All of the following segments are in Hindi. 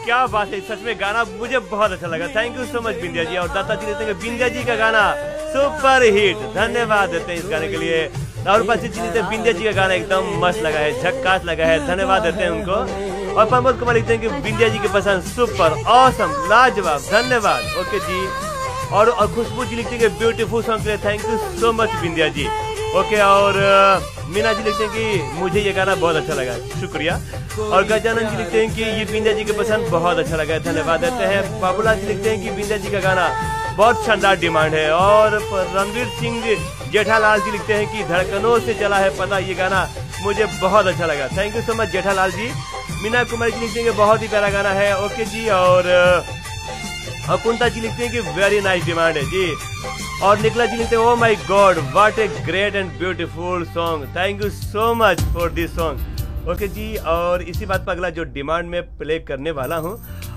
क्या बात है, सच में गाना मुझे बहुत अच्छा लगा। थैंक यू सो मच बिंदिया जी। और दाता जी देते हैं बिंदिया जी का गाना सुपर हिट, धन्यवाद देते हैं इस गाने के लिए। राहुल पासी जी देते हैं बिंदिया जी का गाना एकदम मस्त लगा है, झक्कास लगा है, धन्यवाद देते हैं उनको। और प्रमोद कुमार लिखते हैं कि बिंदिया जी के पसंद सुपर ऑसम लाजवाब, धन्यवाद। ओके जी। और खुशबू जी लिखते हैं कि ब्यूटीफुल सॉन्ग के लिए thank you so much Bindiya ji. Okay. और मीना जी लिखते हैं कि मुझे ये गाना बहुत अच्छा लगा, शुक्रिया। और गजानंद जी लिखते हैं कि ये बिंदिया जी के पसंद बहुत अच्छा लगा है, धन्यवाद देते हैं। बाबूलाल जी लिखते हैं कि बिंदिया जी का गाना बहुत शानदार डिमांड है। और रणवीर सिंह जेठालाल जी लिखते हैं कि धड़कनों से चला है पता, ये गाना मुझे बहुत अच्छा लगा, thank you so much Jethalal जी। मीना कुमारी जी लिखते हैं कि बहुत ही प्यारा गाना है, ओके जी। और कुंता जी लिखते हैं कि वेरी नाइस डिमांड है जी। और निकला जी लिखते हैं oh my God what a great and beautiful song, thank you so much for this song, okay जी। और इसी बात पर अगला जो डिमांड में प्ले करने वाला हूँ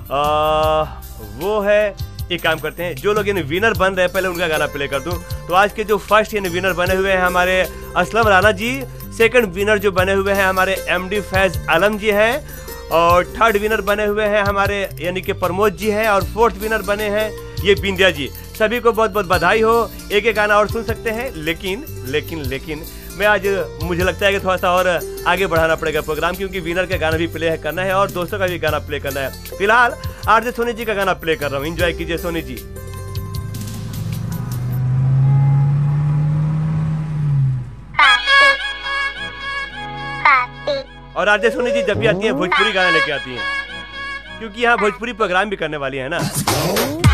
वो है, एक काम करते हैं, जो लोग विनर बन रहे हैं पहले उनका गाना प्ले कर दूं। तो आज के जो फर्स्ट विनर बने हुए हैं हमारे असलम राणा जी, सेकंड विनर जो बने हुए हैं हमारे एमडी फैज आलम जी हैं, और थर्ड विनर बने हुए हैं हमारे यानी कि प्रमोद जी हैं, और फोर्थ विनर बने हैं ये बिंदिया जी। सभी को बहुत बहुत बधाई हो। एक एक गाना और सुन सकते हैं, लेकिन लेकिन लेकिन मैं आज मुझे लगता है कि थोड़ा सा और आगे बढ़ाना पड़ेगा प्रोग्राम, क्योंकि विनर का गाना भी प्ले करना है और दोस्तों का भी गाना प्ले करना है। फिलहाल आरजे सोनी जी का गाना प्ले कर रहा हूँ, एंजॉय कीजिए सोनी जी। और आरजे सोनी जी जब भी आती हैं भोजपुरी गाना लेके आती हैं, क्योंकि यहाँ भोजपुरी प्रोग्राम भी करने वाली है ना।